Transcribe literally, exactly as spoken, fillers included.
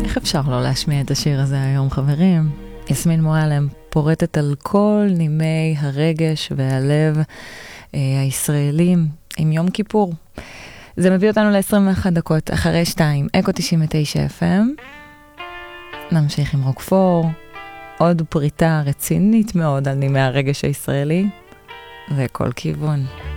איך אפשר לא להשמיע את השיר הזה היום, חברים? יסמין מועלם פורטת על כל נימי הרגש והלב אה, הישראלים עם יום כיפור. זה מביא אותנו ל-עשרים ואחת דקות אחרי שתיים, אקו תשעים ותשע אף אם. נמשיך עם רוקפור, עוד פריטה רצינית מאוד על נימי הרגש הישראלי, וכל כיוון.